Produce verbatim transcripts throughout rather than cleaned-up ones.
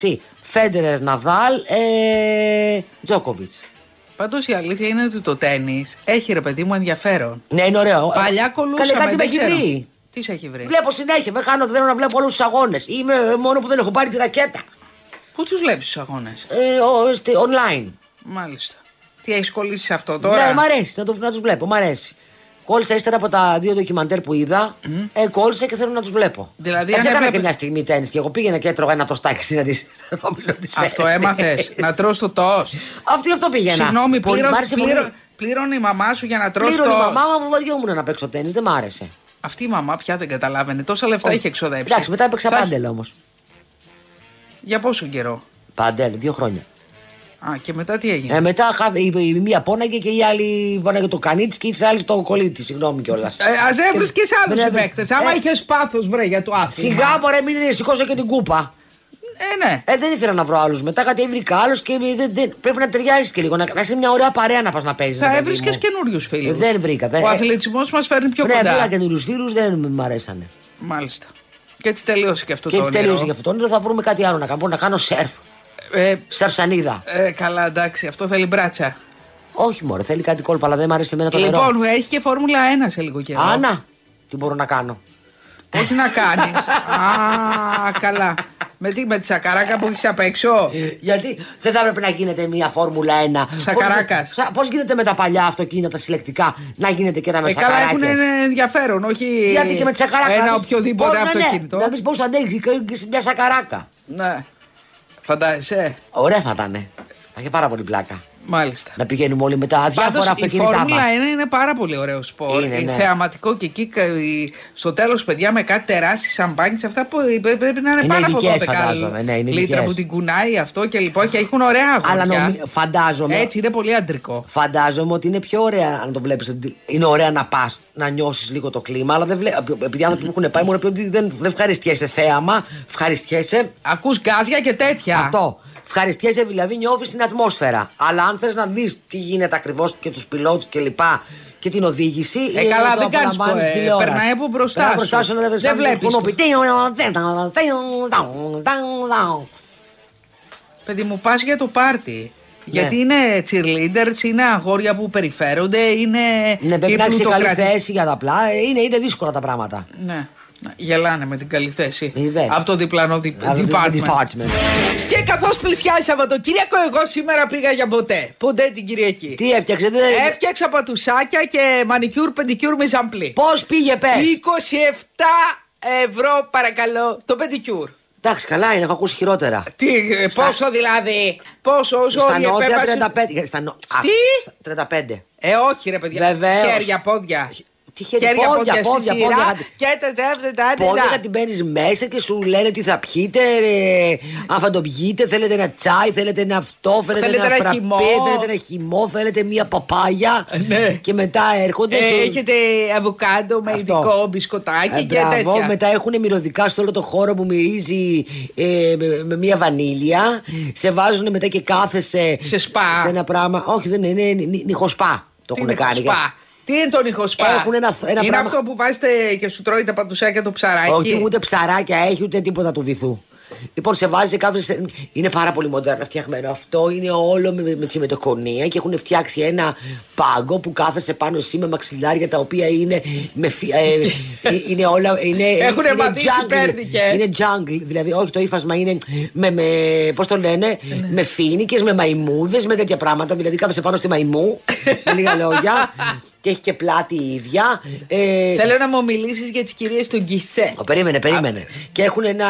Φέντερερ, Ναδάλ, Τζόκοβιτς. Πάντως η αλήθεια είναι ότι το τένις έχει, ρε παιδί μου, ενδιαφέρον. Ναι, είναι ωραίο. Παλιά κολούσαμε. Καλέ, κάτι με έχει βρει. Τι σε έχει βρει? Βλέπω συνέχεια. Με χάνω, δεν θέλω να βλέπω όλους τους αγώνες. Είμαι μόνο που δεν έχω πάρει τη ρακέτα. Πού τους βλέπεις τους αγώνες? Ε, ο, στη, online. Μάλιστα. Τι έχεις κολλήσει σε αυτό τώρα? Ναι, μ' αρέσει να, το, να τους βλέπω, μ' αρέσει. Κόλλησα ύστερα από τα δύο ντοκιμαντέρ που είδα. Mm. Ε, κόλλησα και θέλω να τους βλέπω. Δηλαδή, έτσι έκανα έβλεπε... και μια στιγμή τένις και εγώ πήγαινα και έτρωγα ένα τοστάκι στην αντίστοιχη. Αυτό έμαθες? Να τρως το τόστ? Αυτό, αυτό πήγαινα. Συγγνώμη, πλήρωνε η μαμά σου για να τρως τόστ? Πλήρωνε η μαμά μου, βαριόμουν να παίξω τένις, δεν μ' άρεσε. Αυτή η μαμά πια δεν καταλάβαινε. Τόσα λεφτά είχε εξοδέψει. Εντάξει, μετά έπαιξα θα... πάντελ όμως. Για πόσο καιρό? Πάντελ, δύο χρόνια. Α, και μετά τι έγινε? Ε, μετά η, η, η μία πόναγε και η άλλη πόναγε το κανίτσι και η άλλη το κολλήτη. Συγγνώμη κιόλας. Ε, ας έβρισκες άλλους συμπαίκτες. Ε, άμα είχες πάθος, βρε, για το άθλημα. Σιγά, μωρέ, μην σηκώσω και την κούπα. Ε, ναι. Ε, δεν ήθελα να βρω άλλους. Μετά κάτι έβρικα άλλους και δεν, δεν, πρέπει να ταιριάζει και λίγο. Να, να είσαι μια ωραία παρέα να πας να παίζεις. Θα έβρισκες καινούριους φίλους. Ε, δεν βρήκα. Δεν, Ο αθλητισμός μας φέρνει πιο ναι, κοντά. Ναι, βρήκα καινούριους φίλους, δεν μου αρέσανε. Μάλιστα. Και έτσι τελείωσε και αυτό και το όνειρο. Και έτσι τελείωσε και αυτό το όνειρο. Θα βρούμε κάτι άλλο να κάνω. Να κάνω σερφ. Ε, Σαρσανίδα. Ε, καλά, εντάξει, αυτό θέλει μπράτσα. Όχι, μωρέ, θέλει κάτι κόλπα, αλλά δεν μου αρέσει εμένα το νερό. Λοιπόν, έχει και Φόρμουλα ένα σε λίγο καιρό. Άνα, τι μπορώ να κάνω? Όχι να κάνεις. Α, καλά. Με τι, με τη σακαράκα που έχεις απ' έξω? Γιατί δεν θα έπρεπε να γίνεται μια Φόρμουλα ένα? Σακαράκας. Πώς, πώς γίνεται με τα παλιά αυτοκίνητα, τα συλλεκτικά, να γίνεται και ένα με ε, σακαράκες? Καλά, έχουν ενδιαφέρον, όχι. Γιατί και με τη σακαράκα. Ένα οποιοδήποτε πώς, αυτοκίνητο. Ναι, να πεις πώς αντέχει και μια σακαράκα. Ναι. Φαντάζεσαι. Ωραία θα ήταν. Θα είχε πάρα πολύ πλάκα. Μάλιστα. Να πηγαίνουμε όλοι με τα διάφορα αυτοκίνητά μας. Η Φόρμουλα ένα είναι πάρα πολύ ωραίο σπορ. Είναι, ναι. Θεαματικό και εκεί στο τέλος, παιδιά, με κάτι τεράστιες σαμπάνιες. Αυτά που πρέπει να είναι, είναι πάνω από δώδεκα ναι, λίτρα που την κουνάει αυτό και λοιπόν και έχουν ωραία αγόρια. Αλλά νομ, φαντάζομαι. Έτσι είναι πολύ αντρικό. Φαντάζομαι ότι είναι πιο ωραία αν το βλέπεις. Είναι ωραία να πας να νιώσεις λίγο το κλίμα. Αλλά δεν βλέπω. Επειδή άνθρωποι που έχουν πάει μου ότι δεν, δεν ευχαριστιέσαι θέαμα. Ευχαριστιέσαι. Ακούς γκάζια και τέτοια. Αυτό. Ευχαριστιέσαι, δηλαδή νιώθεις την ατμόσφαιρα. Αλλά αν θες να δεις τι γίνεται ακριβώς και τους πιλότους και λοιπά και την οδήγηση. Ε, καλά, δεν κάνεις ε, περνάει από μπροστά σου. σου δεν βλέπεις. Παιδί μου, πας για το πάρτι. Γιατί είναι cheerleaders, είναι αγόρια που περιφέρονται, είναι. Ναι, πρέπει να έχεις καλή θέση για τα απλά. Είναι, είναι δύσκολα τα πράγματα. Ναι. Γελάνε με την καλή θέση. Είδες. Από το διπλανό δι... department. department. Και καθώς πλησιάζει Σαββατοκύριακο, εγώ σήμερα πήγα για ποτέ. Ποτέ την Κυριακή. Τι έφτιαξε, δεν... Έφτιαξα πατουσάκια και μανικιούρ, πεντικιούρ, μιζαμπλή. Πώς πήγε, πες? είκοσι επτά ευρώ παρακαλώ το πεντικιούρ. Εντάξει, καλά είναι, έχω ακούσει χειρότερα. Τι, στα... πόσο δηλαδή, πόσο όσο στα η νότια επέμβαση... τριάντα πέντε. Στα νο... Τι? Α, τριάντα πέντε. Ε, όχι ρε παιδιά. Βεβαίως. Χέρια, πόδια. Τι χέρια, χέρια, πόδια, πόδια, πόδια, πόδια, πόδια, και τα δεύτερα. Πόδια να την παίρνεις μέσα και σου λένε τι θα πιείτε, ρε, αν θα το πιείτε, θέλετε ένα τσάι, θέλετε ένα αυτό, θέλετε, θέλετε ένα φραπέ, θέλετε ένα χυμό, θέλετε μια παπάγια. Ναι. Και μετά έρχονται. Ε, σου... Έχετε αβοκάντο με ειδικό μπισκοτάκι ε, και μπράβο, τέτοια. Μετά έχουν μυρωδικά στο όλο το χώρο που μυρίζει ε, με, με μια βανίλια. Σε βάζουν μετά και κάθεσαι σε σπα. Σε ένα πράγμα. Όχι, δεν είναι, είναι νυχοσπά. Το έχουν κάνει. Τι είναι το νυχοσπά? Έχουν ένα, ένα είναι πράγμα... αυτό που βάζετε και σου τρώει τα πατουσάκια το ψαράκι. Όχι, ούτε ψαράκια έχει, ούτε τίποτα του βυθού. Λοιπόν, σε βάζει κάποιες. Είναι πάρα πολύ μοντέρνα φτιαγμένο. Αυτό είναι όλο με, με τσιμετοκονία και έχουν φτιάξει ένα πάγκο που κάθεσαι πάνω εσύ με μαξιλάρια τα οποία είναι. Με, ε, είναι όλα. Είναι, έχουν μαθήσει πέρδικες. Είναι jungle, δηλαδή, όχι το ύφασμα είναι. Με, με, πώς το λένε, με φοίνικες, με μαϊμούδες, με τέτοια πράγματα. Δηλαδή, κάθεσαι πάνω στη μαϊμού, με λίγα λόγια. Και έχει και πλάτη η ίδια. Ε, Θέλω να μου μιλήσεις για τις κυρίες του Γκισέ. Oh, περίμενε, περίμενε. Α, και έχουν ένα,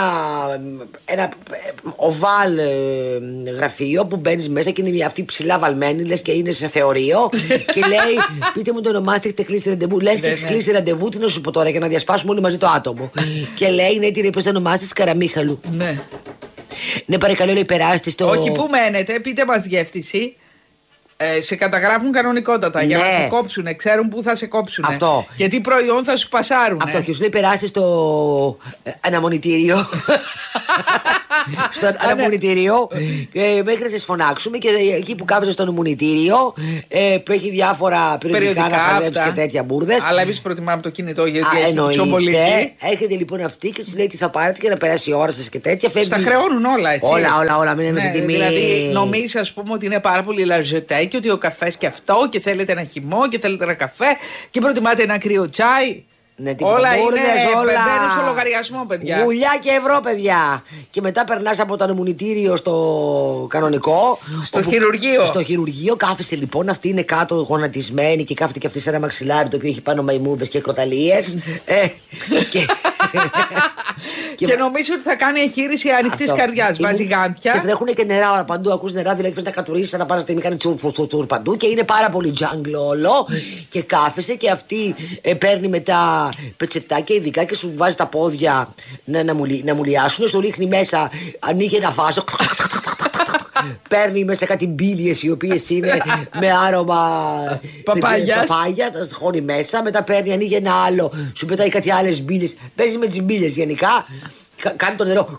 ένα οβάλ ε, γραφείο που μπαίνεις μέσα και είναι αυτή ψηλά βαλμένη, λες και είναι σε θεωρείο. Και λέει, πείτε μου το όνομά σας, έχετε κλείσει ραντεβού. Λες και έχεις κλείσει ραντεβού, τι να σου πω τώρα, για να διασπάσουμε όλοι μαζί το άτομο. Και λέει, ναι, τι είπες το όνομά σας, Καραμίχαλου. Ναι. Ναι, παρακαλώ, λέει, περάστε στο. Όχι, πού μένετε, πείτε μας διεύθυνση. Ε, σε καταγράφουν κανονικότατα, ναι, για να σε κόψουν, ξέρουν πού θα σε κόψουν. Αυτό. Και τι προϊόν θα σου πασάρουν. Αυτό, και σου λέει περάσει στο αναμονητήριο. στο αναμονητήριο. ε, μέχρι να σε φωνάξουμε και εκεί που κάθεσαι στο αναμονητήριο ε, που έχει διάφορα περιοδικά να χαζέψει και τέτοια μπουρδες. Αλλά εμείς προτιμάμε το κινητό γιατί Α, έχει πιο πολύ. Έρχεται λοιπόν αυτή και σου λέει τι θα πάρετε και να περάσει η ώρα σας και τέτοια. Φεύγει... Στα χρεώνουν όλα έτσι. Όλα, όλα, όλα. Μην ναι, τιμή. Δηλαδή νομίζει ας πούμε ότι είναι πάρα πολύ λαζετέ και ότι ο καφές και αυτό και θέλετε ένα χυμό και θέλετε ένα καφέ και προτιμάτε ένα κρύο τσάι. Ναι, όλα είναι, όλα μπαίνουν στο λογαριασμό, παιδιά. Γουλιά και ευρώ, παιδιά. Και μετά περνάς από το ανεμονητήριο στο κανονικό. Στο όπου, χειρουργείο. Στο χειρουργείο κάθεσαι λοιπόν. Αυτή είναι κάτω γονατισμένη και κάθεται και αυτή σε ένα μαξιλάρι το οποίο έχει πάνω μαϊμούδες και κροταλίες. ε, και... και, και νομίζω ότι θα κάνει εγχείρηση ανοιχτή καρδιά. Βάζει γάντια. Και τρέχουν και νερά παντού. Ακούς νερά, δηλαδή θες να κατουρίσεις να πας στη μηχανή τσουρ παντού. Και είναι πάρα πολύ τζάγκλο όλο. Και κάθεσαι και αυτή ε, παίρνει μετά πετσετάκια ειδικά και σου βάζει τα πόδια να, να, μουλι, να μουλιάσουν. Σου ρίχνει μέσα, ανοίγει ένα βάζο. Παίρνει μέσα κάτι μπίλιες οι οποίες είναι με άρωμα παπάγια. Παπάγια, τα χώνει μέσα. Μετά παίρνει, ανοίγει ένα άλλο, σου πετάει κάτι άλλες μπίλιες. Παίζει με τις μπίλιες γενικά. Κάνει το νερό.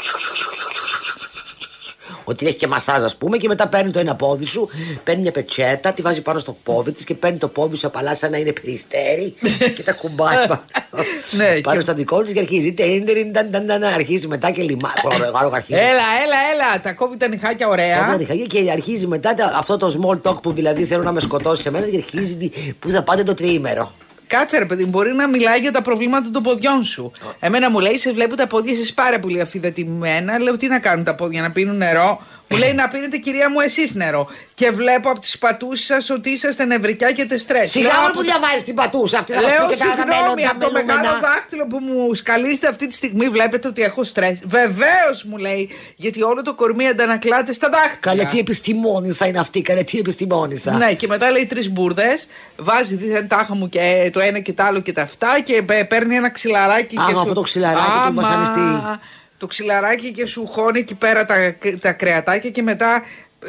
Ότι έχει και μασάζ, ας πούμε, και μετά παίρνει το ένα πόδι σου, παίρνει μια πετσέτα, τη βάζει πάνω στο πόδι της και παίρνει το πόδι σου απαλά σαν να είναι περιστέρι και τα κουμπάει πάνω, ναι, πάνω και... στο δικό της και αρχίζει. Αρχίζει μετά και λιμά. Έλα, έλα, έλα, τα κόβει τα νυχάκια ωραία. Κόβει τα νυχάκια και αρχίζει μετά αυτό το small talk που δηλαδή θέλω να με σκοτώσει σε μένα και αρχίζει που θα πάτε το τριήμερο. Κάτσε ρε παιδί, μπορεί να μιλάει για τα προβλήματα των ποδιών σου. Oh. Εμένα μου λέει, σε βλέπω τα πόδια σας πάρα πολύ αφιδατημένα. Λέω, τι να κάνουν τα πόδια, να πίνουν νερό. Μου λέει, να πίνετε κυρία μου εσείς νερό. Και βλέπω από τις πατούσες σας ότι είσαστε νευρικιά και τεστρές. Σιγά μου που διαβάζεις την πατούσα αυτή. Λέω, συγγνώμη, από το μεγάλο δάχτυλο που μου σκαλίζετε αυτή τη στιγμή βλέπετε ότι έχω στρες. Βεβαίως μου λέει, γιατί όλο το κορμί αντανακλάται στα δάχτυλα. Καλέ, τι επιστημόνισσα είναι αυτή, καλέ, τι επιστημόνισσα. Ναι, και μετά λέει τρεις μπουρδες, βάζει δίθεν τάχα μου και το ένα και το άλλο και τα αυτά και παίρνει ένα ξυλαράκι. Άμα αυτό το ξυλαράκι του βασανιστή. Το ξυλαράκι και σου χώνει εκεί πέρα τα, τα κρεατάκια και μετά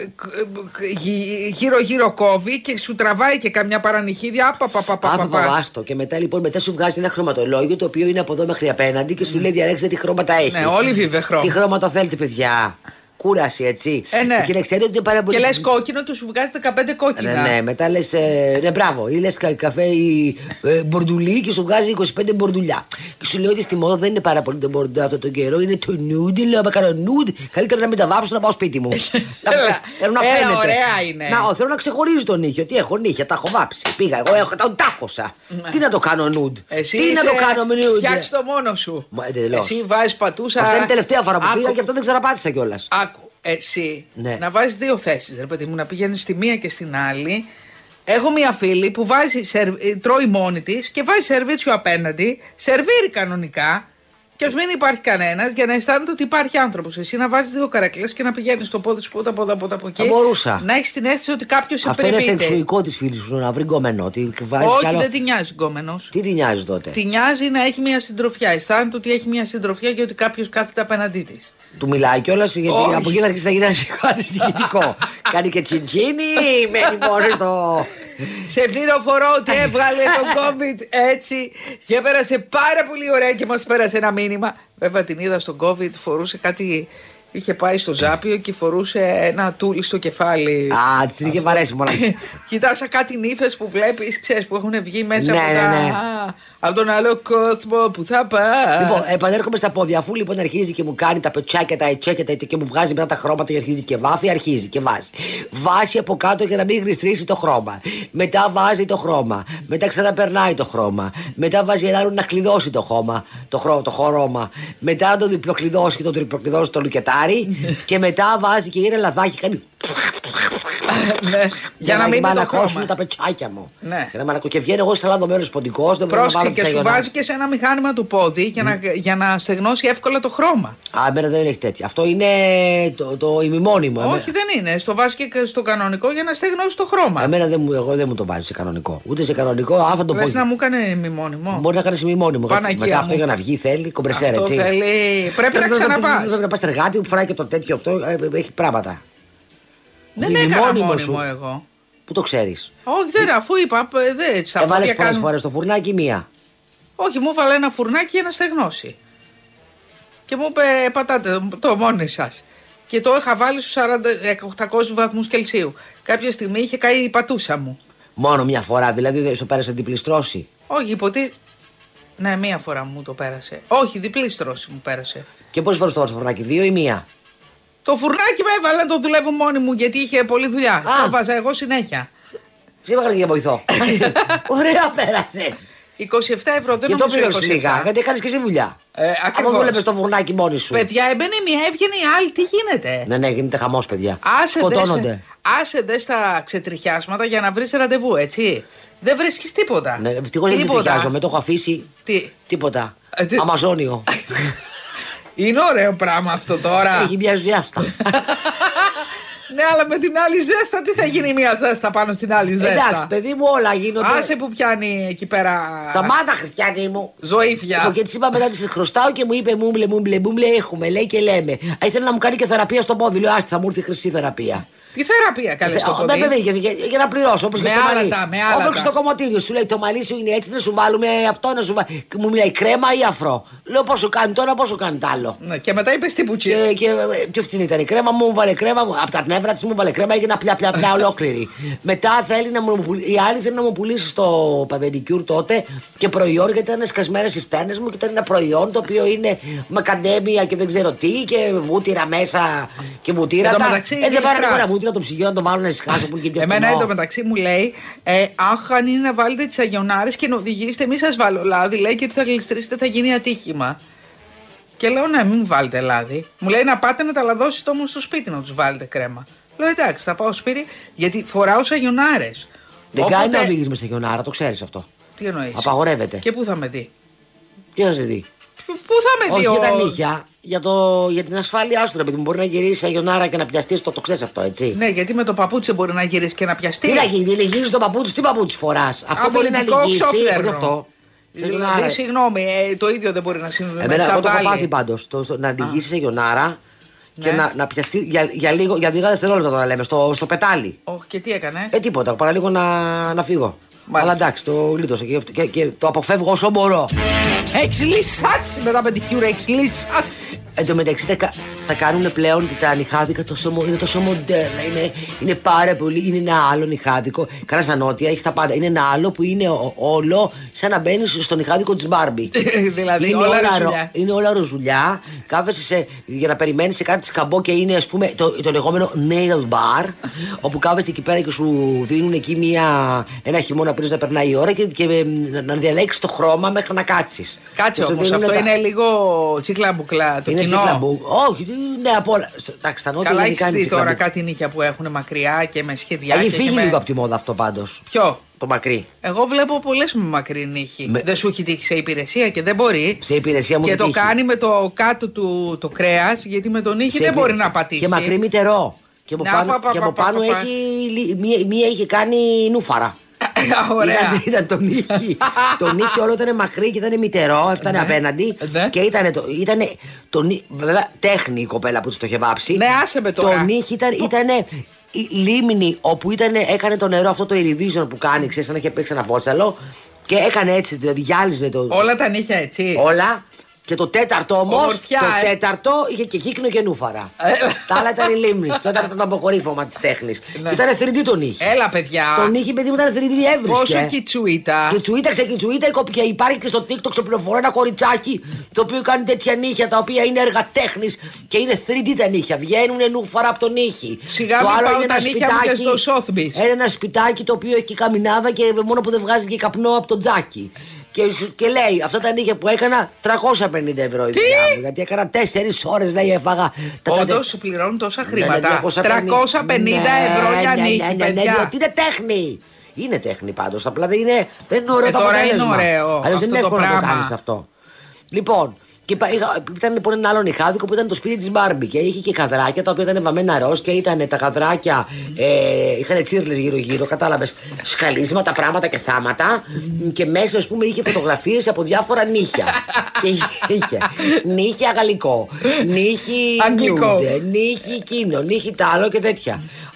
γύρω γύρω κόβει και σου τραβάει και καμιά παρανυχίδια. Άπαπαπαπαπαπαστο. Και μετά λοιπόν μετά σου βγάζει ένα χρωματολόγιο το οποίο είναι από εδώ μέχρι απέναντι και σου λέει διαλέξτε τι χρώματα έχει. Ναι, όλοι βέβαια χρώμα. Τι χρώματα θέλετε, παιδιά. Κούραση, έτσι. Ε, ναι. Και, ξέρετε, ότι πάρα πολύ... και λες κόκκινο και σου βγάζει δεκαπέντε κόκκινα. Ναι, ναι, μετά λες. Ε, ναι, μπράβο. Ή λες κα, καφέ ή ε, μπορντουλί και σου βγάζει είκοσι πέντε μπορντουλιά. Και σου λέω ότι στη μόδα δεν είναι πάρα πολύ το μπορντουλί αυτό τον καιρό. Είναι το νούντι. Λέω, άμα κάνω νούντι, καλύτερα να μην τα βάψω να πάω σπίτι μου. Έλα, θέλω να έλα, ωραία είναι. Να, θέλω να ξεχωρίζει τον νύχιο. Τι έχω νύχια, τα έχω βάψει. Πήγα εγώ, έχω, τα τάχωσα. Τι να το κάνω νούντ. Τι να το κάνω με νούντ. Φτιάξει το μόνο σου. Εσύ βάζει πατούσα. Αυτή είναι η τελευταία φορά που πήγα και αυτό δεν ξαναπάτησα κιόλα. Εσύ ναι. Να βάζεις δύο θέσεις, ρε παιδί μου, να πηγαίνεις στη μία και στην άλλη. Έχω μία φίλη που βάζει, σερ, τρώει μόνη της και βάζει σερβίτσιο απέναντι, σερβίρει κανονικά και ας μην υπάρχει κανένας για να αισθάνεται ότι υπάρχει άνθρωπος. Εσύ να βάζεις δύο καρέκλες και να πηγαίνεις στο πόδι σου από εδώ από εκεί. Θα μπορούσα. Να έχεις την αίσθηση ότι κάποιος σε αυτό περιποιείται. Αυτό είναι φεξουικό της φίλης σου να βρει γκόμενο. Όχι, άλλο... δεν τη νοιάζει γκόμενος. Τι τη νοιάζει τότε. Τη νοιάζει να έχει μία συντροφιά. Αισθάνεται ότι έχει μία συντροφιά και ότι κάποιος κάθεται απέναντί της. Του μιλάει κιόλας γιατί όχι. Από εκεί θα αρχίσει να γίνει ανησυχητικό. Κάνει και τσιντσίνι, μένει μόνο στο. Σε πληροφορώ ότι έβγαλε το COVID έτσι και πέρασε πάρα πολύ ωραία και μας πέρασε ένα μήνυμα. Βέβαια την είδα στο COVID, φορούσε κάτι. Είχε πάει στο Ζάπιο και φορούσε ένα τούλι στο κεφάλι. Α, την είχε βαρέσει μόνο. Κοιτάσα κάτι νύφες που βλέπεις, ξέρεις, που έχουν βγει μέσα ναι, από, ναι, τα... ναι. από τον άλλο κόσμο που θα πας. Λοιπόν, επανέρχομαι στα πόδια. Αφού λοιπόν αρχίζει και μου κάνει τα πετσάκια, τα ετσέκια και μου βγάζει μετά τα χρώματα και αρχίζει και βάφει, αρχίζει και βάζει. Βάσει από κάτω για να μην γλιστρήσει το χρώμα. Μετά βάζει το χρώμα. Μετά ξαναπερνάει το χρώμα. Μετά βάζει ένα άλλο να κλειδώσει το χρώμα. Το, χρώμα, το χρώμα. Μετά να το διπλοκλειδώσει και το τριπλοκλειδώσει το λουκετάρι. Και μετά βάζει και ένα λαδάκι, κάνει. Ναι, για, για να, να μην μαλακώσουν τα πετσάκια μου. Ναι. Για να μαλακώ. Και βγαίνει εγώ σαν λαδωμένο ποντικό. Πρόσεχε και σου βάζει και σε ένα μηχάνημα του πόδι για, mm. να, για να στεγνώσει εύκολα το χρώμα. Α, εμένα δεν έχει τέτοια. Αυτό είναι το, το ημιμόνιμο. Όχι, εμένα. Δεν είναι. Στο βάζει και στο κανονικό για να στεγνώσει το χρώμα. Εμένα δεν μου, εγώ δεν μου το βάζει σε κανονικό. Ούτε σε κανονικό, άφα το πόδι. Να μου κάνει ημιμόνιμο. Μπορεί να κάνει ημιμόνιμο. Μετά αυτό για να βγει θέλει κομπρεσέρ, έτσι. Θέλει. Πρέπει να ξαναπά. Πρέπει να πα εργάτη που φοράει και το τέτοιο αυτό. Έχει πράγματα. Δεν έκανα μόνιμο εγώ. Πού το ξέρεις? Όχι, δεν, αφού είπα. Δεν, έβαλες πολλές φορές στο φουρνάκι μία. Όχι, μου έβαλε ένα φουρνάκι για να στεγνώσει. Και μου είπε πατάτε το μόνοι σας. Και το είχα βάλει στους οκτακόσιους βαθμούς Κελσίου. Κάποια στιγμή είχε καεί η πατούσα μου. Μόνο μια φορά, δηλαδή δεν σου πέρασε διπλή στρώση? Όχι, υποτί... Ναι, μία φορά μου το πέρασε. Όχι, διπλή στρώση μου πέρασε. Και πόσες φορές το βάζω στο φουρνάκι, δύο ή μία? Το φουρνάκι με έβαλα να το δουλεύω μόνη μου γιατί είχε πολλή δουλειά. Α. Το βάζα εγώ συνέχεια. Σήμερα για βοηθό. Ωραία, πέρασε. είκοσι επτά ευρώ, δεν και νομίζω. Και το πήρες λίγα, γιατί έκανες και εσύ δουλειά. Ε, Αφού δούλευες το φουρνάκι μόνη σου. Παιδιά, έμπαινε μία, έβγαινε η άλλη, τι γίνεται? Ναι, ναι, γίνεται χαμός, παιδιά. Σκοτώνονται. Άσε δε στα ξετριχιάσματα για να βρεις ραντεβού, έτσι. Δεν βρίσκεις τίποτα. Ναι, ευτυχώς δεν ξετριχιάζομαι, το έχω αφήσει. Τι? Τίποτα. Ε, τι... Αμαζόνιο. Είναι ωραίο πράγμα αυτό τώρα. Έχει μια ζέστα. Ναι, αλλά με την άλλη ζέστα τι θα γίνει μια ζέστα πάνω στην άλλη ζέστα? Εντάξει, παιδί μου, όλα γίνονται. Άσε που πιάνει εκεί πέρα. Σταμάτα, Χριστιανή μου. Ζωήφια. Και τη είπα μετά, τη χρωστάω και μου είπε μούμπλε, μούμπλε, μούμπλε, έχουμε, λέει και λέμε. Α, ήθελε να μου κάνει και θεραπεία στο πόδι. Λέω, άστι, θα μου έρθει χρυσή θεραπεία. Τι θεραπεία, καλέ στο πόδι? Βέβαια, για, για, για να πληρώσω. Όπως με άλατα, με άλατα. Όπως στο κομμωτήριο σου λέει, το μαλλί σου είναι έτσι, να σου βάλουμε αυτό, να σου βάλουμε. Μου μιλάει κρέμα ή αφρό. Λέω, πόσο κάνει τώρα, πόσο κάνει τ' άλλο. Ναι, και μετά είπε τι πουτσί. Και, και πιο φτηνή ήταν η κρέμα, μου βάλε κρέμα, από τα νεύρα τη μου βάλε κρέμα, έγινε πια πια πια ολόκληρη. Μετά θέλει να μου πουλήσει, η άλλη θέλει να μου πουλήσει στο παπεντικιούρ τότε και προϊόν, γιατί ήταν σκασμένες οι φτέρνες μου και ήταν ένα προϊόν το οποίο είναι μακαντέμια και δεν ξέρω τι και βούτυρα μέσα και βουτύρατα. Ε, δεν πάρε κανένα βούτυρα το ψυγείο να το βάλω να ησυχάσω που είναι και πιο εμένα εντωμεταξύ μου λέει, ε, αχ, αν είναι να βάλετε τις αγιονάρες και να οδηγήσετε, μη σας βάλω λάδι, λέει, και ότι θα γλιστρήσετε, θα γίνει ατύχημα. Και λέω, ναι, μην μου βάλετε λάδι. Μου λέει να πάτε να τα λαδώσετε όμως στο σπίτι να τους βάλετε κρέμα. Λέω, εντάξει, θα πάω στο σπίτι γιατί φοράω αγιονάρες. Δεν Οπότε... κάνει να οδηγείς με αγιονάρα, το ξέρεις αυτό. Τι εννοείς? Απαγορεύεται. Και πού θα με δει? Τι θα σε δει? Πού θα με δει? Όχι ο... για τα νύχια, για, το... για την ασφάλειά σου, επειδή μπορεί να γυρίσει αγιονάρα και να πιαστεί, το, το ξέρει αυτό, έτσι. Ναι, γιατί με το παπούτσι μπορεί να γυρίσει και να πιαστεί. Τι να γίνει, δεν γυρίσει το παπούτσι, τι παπούτσι φορά. Αυτό μπορεί να λυγίσει. Αυτό. Δηλαδή, συγγνώμη, ε, το ίδιο δεν μπορεί να συμβεί. Εμένα αυτό το έχω πάθει πάντως. Να λυγίσει αγιονάρα και να, να πιαστεί για, για, λίγο, για λίγα δευτερόλεπτα τώρα λέμε, στο, στο πετάλι. Όχι, και τι έκανε? Ε, τίποτα, παρά λίγο να, να φύγω. Μάλιστα. Αλλά εντάξει, το γλίτωσα και, και, και το αποφεύγω όσο μπορώ. Έχεις λύσαξει με τα πεντικιούρα, έχεις λύσαξει. Εν τω μεταξύ τα, τα κάνουν πλέον τα νυχάδικα τόσο, είναι τόσο μοντέρνα. Είναι, είναι πάρα πολύ. Είναι ένα άλλο νυχάδικο. Καλά στα νότια έχει τα πάντα. Είναι ένα άλλο που είναι ό, όλο σαν να μπαίνει στο νυχάδικο τη Μπάρμπι. Δηλαδή είναι όλα, όλα ροζουλιά. Είναι όλα ροζουλιά. Κάθεσαι σε, για να περιμένει σε κάτι σκαμπό και είναι ας πούμε το, το λεγόμενο nail bar. Όπου κάθεσαι εκεί πέρα και σου δίνουν εκεί μια, ένα χειμώνα πριν να περνάει η ώρα και, και να, να διαλέξει το χρώμα μέχρι να κάτσει. Κάτσε όμως, αυτό τα... είναι λίγο τσίκλαμπουκλά. Το κοινό. Όχι, ναι, από όλα. Εντάξει, τα νότια. Καλά, έχεις δει τώρα κάτι νύχια που έχουν μακριά και με σχεδιά. Έχει φύγει με... λίγο από τη μόδα αυτό πάντως. Ποιο? Το μακρύ. Εγώ βλέπω πολλές με μακρύ νύχη. Με... Δεν σου έχει τύχει σε υπηρεσία και δεν μπορεί. Σε υπηρεσία μου και το τύχει. Κάνει με το κάτω του το κρέας, γιατί με τον νύχη σε δεν μπορεί να πατήσει. Και μακρύ μητερό. Και από πάνω, πα, πα, και από πα, πάνω πα, πα, έχει. Μία, μία είχε κάνει νούφαρα. Ωραία. Ήταν, ήταν το νύχι. Το νύχι όλο ήταν μακρύ και ήταν μητερό, έφτανε ναι. απέναντι. Ναι. Και ήταν το. Ήτανε, το βέβαια τέχνη η κοπέλα που του το είχε βάψει. Ναι, άσε με τώρα. Το νύχι ήταν. Ήτανε, η λίμνη όπου ήταν, έκανε το νερό αυτό το Irivision που κάνει, ξέρεις, σαν να είχε παίξει ένα φότσαλο. Και έκανε έτσι, δηλαδή γυάλιζε το. Όλα τα νύχια έτσι. Όλα. Και το τέταρτο όμως, το ε. τέταρτο είχε και κύκνο και νούφαρα. Τα άλλα ήταν η λίμνη. Το τέταρτο ήταν το αποκορύφωμα της τέχνης. Ναι. Ήταν θρι ντι το νύχι. Έλα, παιδιά. Το νύχι, παιδί μου, ήταν θρι ντι έβρισκε. Πόσο κιτσουίτα. Κιτσουίτα, ξεκιτσουίτα. Και υπάρχει και στο TikTok στο πληροφορώ ένα κοριτσάκι το οποίο κάνει τέτοια νύχια τα οποία είναι έργα τέχνης και είναι θρι ντι τα νύχια. Βγαίνουν νούφαρα από το νύχι. Σιγά το άλλο είναι ένα σπιτάκι. Είναι ένα σπιτάκι το οποίο έχει καμινάδα και μόνο που δεν βγάζει και καπνό από το τζάκι. Και, και λέει, αυτά τα νύχια που έκανα τριακόσια πενήντα ευρώ η δουλειά μου. Γιατί έκανα τέσσερις ώρες, λέει, έφαγα. Όντως σου πληρώνουν τόσα χρήματα. τριακόσια πενήντα ευρώ για νύχι, παιδιά. Γιατί είναι τέχνη. Είναι τέχνη πάντως. Απλά δεν είναι, δεν είναι ωραίο ε, το τώρα αποτέλεσμα. Είναι ωραίο. Αλλιώς δεν είναι εύκολο πράγμα. να το κάνεις αυτό. Λοιπόν, και ήταν λοιπόν ένα άλλο νυχάδικο που ήταν το σπίτι της Μπάρμπι και είχε και καδράκια τα οποία ήταν βαμμένα ροζ και ήταν τα καδράκια, ε, είχαν τσίρλες γύρω-γύρω, κατάλαβες, σκαλίσματα, πράγματα και θάματα και μέσα, ας πούμε, είχε φωτογραφίες από διάφορα νύχια. Και είχε νύχια γαλλικό, νύχι νιούντε, νύχι εκείνο, νύχι τ' άλλο και τέτοια.